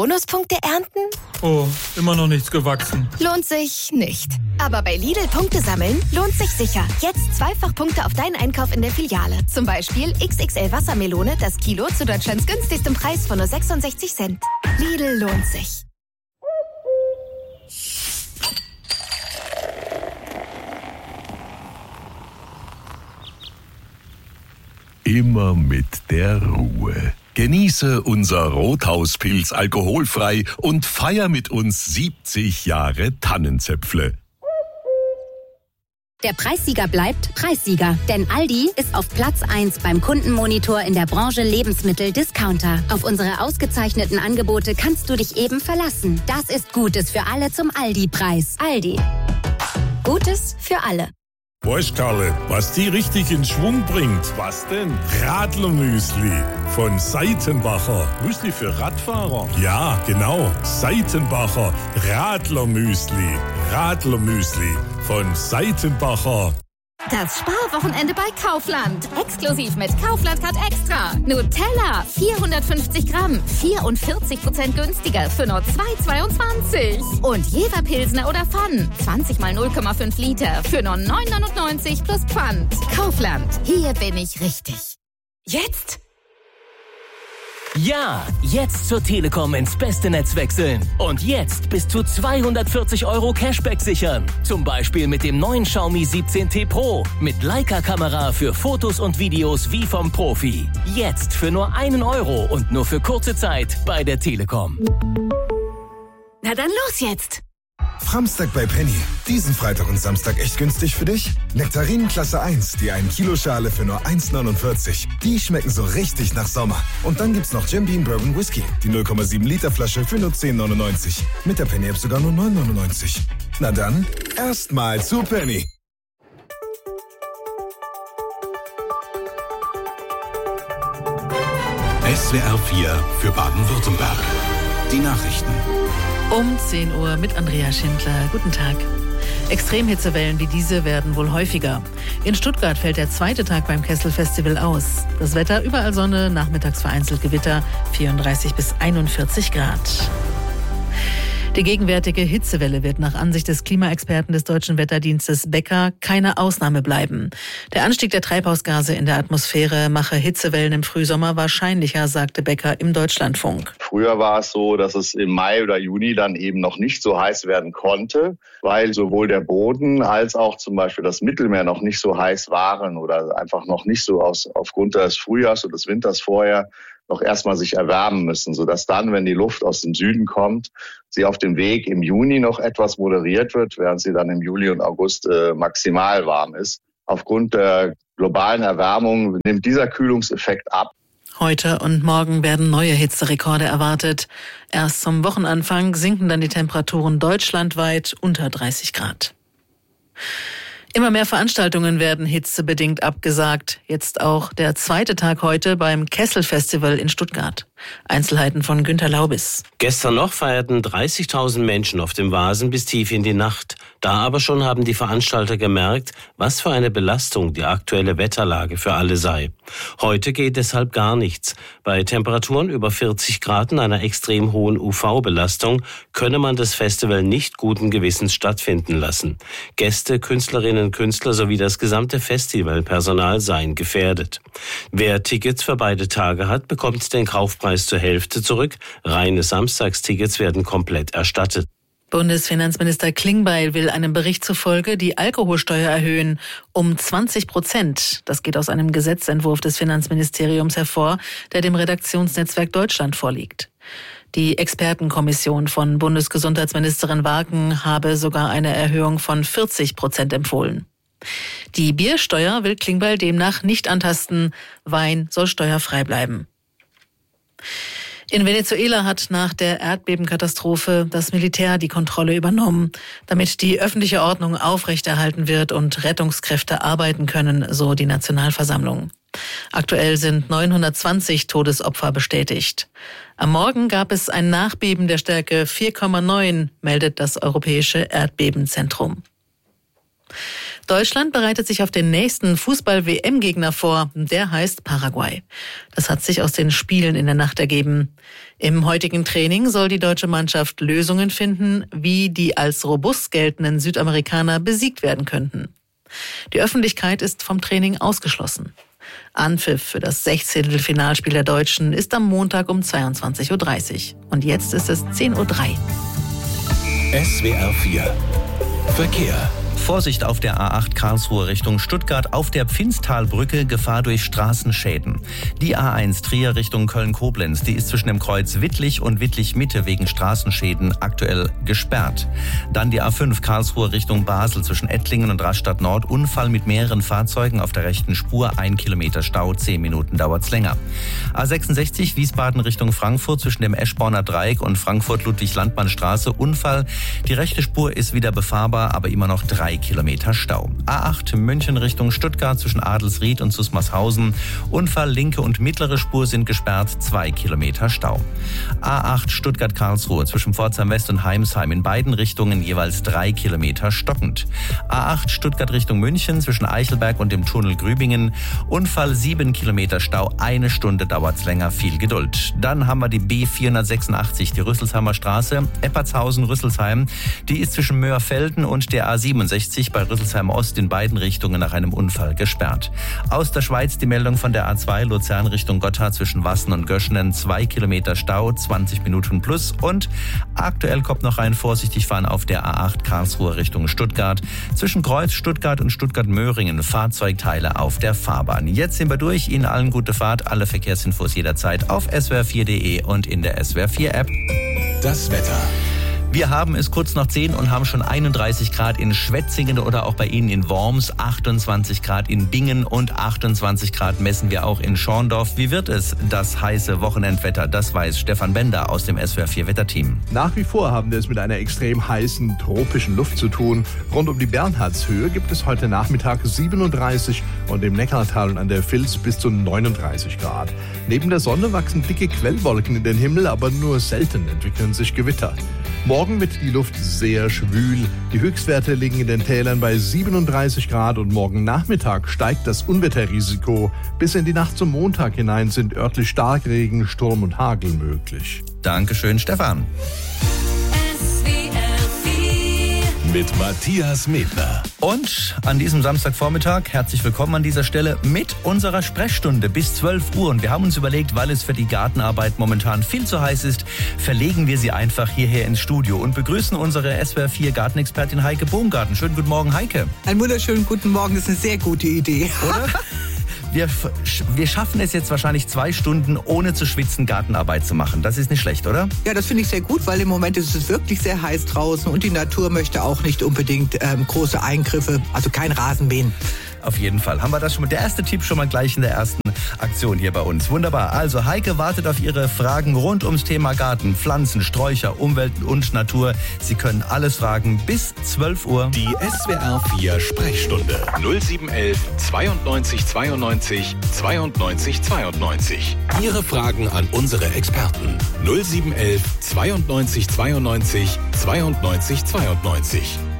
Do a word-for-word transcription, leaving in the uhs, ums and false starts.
Bonuspunkte ernten? Oh, immer noch nichts gewachsen. Lohnt sich nicht. Aber bei Lidl Punkte sammeln lohnt sich sicher. Jetzt zweifach Punkte auf deinen Einkauf in der Filiale. Zum Beispiel X X L Wassermelone, das Kilo zu Deutschlands günstigstem Preis von nur sechsundsechzig Cent. Lidl lohnt sich. Immer mit der Ruhe. Genieße unser Rothauspilz alkoholfrei und feier mit uns siebzig Jahre Tannenzäpfle. Der Preissieger bleibt Preissieger, denn Aldi ist auf Platz eins beim Kundenmonitor in der Branche Lebensmittel-Discounter. Auf unsere ausgezeichneten Angebote kannst du dich eben verlassen. Das ist Gutes für alle zum Aldi-Preis. Aldi. Gutes für alle. Weißt, Karle, was die richtig in Schwung bringt? Was denn? Radlermüsli von Seitenbacher. Müsli für Radfahrer? Ja, genau. Seitenbacher Radlermüsli. Radlermüsli von Seitenbacher. Das Sparwochenende bei Kaufland. Exklusiv mit Kaufland Card Extra. Nutella, vierhundertfünfzig Gramm, vierundvierzig Prozent günstiger für nur zwei Euro zweiundzwanzig. Und Jever Pilsner oder Pfann, zwanzig mal null Komma fünf Liter für nur neun Euro neunundneunzig plus Pfand. Kaufland, hier bin ich richtig. Jetzt? Ja, jetzt zur Telekom ins beste Netz wechseln. Und jetzt bis zu zweihundertvierzig Euro Cashback sichern. Zum Beispiel mit dem neuen Xiaomi siebzehn T Pro. Mit Leica-Kamera für Fotos und Videos wie vom Profi. Jetzt für nur einen Euro und nur für kurze Zeit bei der Telekom. Na dann los jetzt! Framstag bei Penny. Diesen Freitag und Samstag echt günstig für dich? Nektarinen Klasse eins, die ein Kilo Schale für nur eins Euro neunundvierzig. Die schmecken so richtig nach Sommer. Und dann gibt's noch Jim Beam Bourbon Whisky, die null Komma sieben Liter Flasche für nur zehn Euro neunundneunzig. Mit der Penny App sogar nur neun Euro neunundneunzig. Na dann, erstmal zu Penny. S W R vier für Baden-Württemberg. Die Nachrichten. Um zehn Uhr mit Andrea Schindler. Guten Tag. Extremhitzewellen wie diese werden wohl häufiger. In Stuttgart fällt der zweite Tag beim Kessel-Festival aus. Das Wetter überall Sonne, nachmittags vereinzelt Gewitter, vierunddreißig bis einundvierzig Grad. Die gegenwärtige Hitzewelle wird nach Ansicht des Klimaexperten des Deutschen Wetterdienstes Becker keine Ausnahme bleiben. Der Anstieg der Treibhausgase in der Atmosphäre mache Hitzewellen im Frühsommer wahrscheinlicher, sagte Becker im Deutschlandfunk. Früher war es so, dass es im Mai oder Juni dann eben noch nicht so heiß werden konnte, weil sowohl der Boden als auch zum Beispiel das Mittelmeer noch nicht so heiß waren oder einfach noch nicht so aus, aufgrund des Frühjahrs und des Winters vorher noch erstmal sich erwärmen müssen, sodass dann, wenn die Luft aus dem Süden kommt, sie auf dem Weg im Juni noch etwas moderiert wird, während sie dann im Juli und August äh, maximal warm ist. Aufgrund der globalen Erwärmung nimmt dieser Kühlungseffekt ab. Heute und morgen werden neue Hitzerekorde erwartet. Erst zum Wochenanfang sinken dann die Temperaturen deutschlandweit unter dreißig Grad. Immer mehr Veranstaltungen werden hitzebedingt abgesagt. Jetzt auch der zweite Tag heute beim Kessel-Festival in Stuttgart. Einzelheiten von Günter Laubis. Gestern noch feierten dreißigtausend Menschen auf dem Vasen bis tief in die Nacht. Da aber schon haben die Veranstalter gemerkt, was für eine Belastung die aktuelle Wetterlage für alle sei. Heute geht deshalb gar nichts. Bei Temperaturen über vierzig Grad und einer extrem hohen U V-Belastung könne man das Festival nicht guten Gewissens stattfinden lassen. Gäste, Künstlerinnen, Künstler sowie das gesamte Festivalpersonal seien gefährdet. Wer Tickets für beide Tage hat, bekommt den Kaufpreis zur Hälfte zurück. Reine Samstagstickets werden komplett erstattet. Bundesfinanzminister Klingbeil will einem Bericht zufolge die Alkoholsteuer erhöhen um zwanzig Prozent. Das geht aus einem Gesetzentwurf des Finanzministeriums hervor, der dem Redaktionsnetzwerk Deutschland vorliegt. Die Expertenkommission von Bundesgesundheitsministerin Wagen habe sogar eine Erhöhung von vierzig Prozent empfohlen. Die Biersteuer will Klingbeil demnach nicht antasten. Wein soll steuerfrei bleiben. In Venezuela hat nach der Erdbebenkatastrophe das Militär die Kontrolle übernommen, damit die öffentliche Ordnung aufrechterhalten wird und Rettungskräfte arbeiten können, so die Nationalversammlung. Aktuell sind neunhundertzwanzig Todesopfer bestätigt. Am Morgen gab es ein Nachbeben der Stärke vier Komma neun, meldet das Europäische Erdbebenzentrum. Deutschland bereitet sich auf den nächsten Fußball-W M-Gegner vor. Der heißt Paraguay. Das hat sich aus den Spielen in der Nacht ergeben. Im heutigen Training soll die deutsche Mannschaft Lösungen finden, wie die als robust geltenden Südamerikaner besiegt werden könnten. Die Öffentlichkeit ist vom Training ausgeschlossen. Anpfiff für das Sechzehntelfinalspiel der Deutschen ist am Montag um zweiundzwanzig Uhr dreißig. Und jetzt ist es zehn Uhr drei. S W R vier Verkehr. Vorsicht auf der A acht Karlsruhe Richtung Stuttgart auf der Pfinztalbrücke, Gefahr durch Straßenschäden. Die A eins Trier Richtung Köln-Koblenz, die ist zwischen dem Kreuz Wittlich und Wittlich-Mitte wegen Straßenschäden aktuell gesperrt. Dann die A fünf Karlsruhe Richtung Basel zwischen Ettlingen und Rastatt Nord, Unfall mit mehreren Fahrzeugen auf der rechten Spur, ein Kilometer Stau, zehn Minuten dauert's länger. A sechsundsechzig Wiesbaden Richtung Frankfurt zwischen dem Eschborner Dreieck und Frankfurt-Ludwig-Landmann-Straße, Unfall. Die rechte Spur ist wieder befahrbar, aber immer noch drei Kilometer Stau. A acht München Richtung Stuttgart zwischen Adelsried und Susmarshausen. Unfall, linke und mittlere Spur sind gesperrt, zwei Kilometer Stau. A acht Stuttgart-Karlsruhe zwischen Pforzheim West und Heimsheim in beiden Richtungen jeweils drei Kilometer stockend. A acht Stuttgart Richtung München zwischen Eichelberg und dem Tunnel Grübingen. Unfall, sieben Kilometer Stau, eine Stunde dauert's länger, viel Geduld. Dann haben wir die B vierhundertsechsundachtzig, die Rüsselsheimer Straße, Eppertshausen-Rüsselsheim. Die ist zwischen Möhrfelden und der A siebenundsechzig bei Rüsselsheim Ost in beiden Richtungen nach einem Unfall gesperrt. Aus der Schweiz die Meldung von der A zwei Luzern Richtung Gotthard zwischen Wassen und Göschenen, zwei Kilometer Stau, zwanzig Minuten plus. Und aktuell kommt noch rein, vorsichtig fahren auf der A acht Karlsruhe Richtung Stuttgart. Zwischen Kreuz Stuttgart und Stuttgart-Möhringen Fahrzeugteile auf der Fahrbahn. Jetzt sind wir durch. Ihnen allen gute Fahrt. Alle Verkehrsinfos jederzeit auf S W R vier Punkt de und in der S W R vier App. Das Wetter. Wir haben es kurz nach zehn und haben schon einunddreißig Grad in Schwetzingen oder auch bei Ihnen in Worms, achtundzwanzig Grad in Bingen und achtundzwanzig Grad messen wir auch in Schorndorf. Wie wird es, das heiße Wochenendwetter? Das weiß Stefan Bender aus dem S W R vier Wetterteam. Nach wie vor haben wir es mit einer extrem heißen tropischen Luft zu tun. Rund um die Bernhardshöhe gibt es heute Nachmittag siebenunddreißig und im Neckartal und an der Vils bis zu neununddreißig Grad. Neben der Sonne wachsen dicke Quellwolken in den Himmel, aber nur selten entwickeln sich Gewitter. Morgen wird die Luft sehr schwül. Die Höchstwerte liegen in den Tälern bei siebenunddreißig Grad und morgen Nachmittag steigt das Unwetterrisiko. Bis in die Nacht zum Montag hinein sind örtlich Starkregen, Sturm und Hagel möglich. Dankeschön, Stefan. Mit Matthias Medler. Und an diesem Samstagvormittag herzlich willkommen an dieser Stelle mit unserer Sprechstunde bis zwölf Uhr. Und wir haben uns überlegt, weil es für die Gartenarbeit momentan viel zu heiß ist, verlegen wir sie einfach hierher ins Studio und begrüßen unsere S W R vier Gartenexpertin Heike Bohngarten. Schönen guten Morgen, Heike. Einen wunderschönen guten Morgen, das ist eine sehr gute Idee. Oder? Wir, wir schaffen es jetzt wahrscheinlich zwei Stunden, ohne zu schwitzen, Gartenarbeit zu machen. Das ist nicht schlecht, oder? Ja, das finde ich sehr gut, weil im Moment ist es wirklich sehr heiß draußen und die Natur möchte auch nicht unbedingt ähm, große Eingriffe, also kein Rasenmähen. Auf jeden Fall. Haben wir das schon mal, der erste Tipp schon mal gleich in der ersten Aktion hier bei uns. Wunderbar. Also Heike wartet auf Ihre Fragen rund ums Thema Garten, Pflanzen, Sträucher, Umwelt und Natur. Sie können alles fragen bis zwölf Uhr. Die S W R vier Sprechstunde null sieben eins eins zweiundneunzig zweiundneunzig zweiundneunzig zweiundneunzig. Ihre Fragen an unsere Experten null sieben eins eins zweiundneunzig zweiundneunzig zweiundneunzig zweiundneunzig.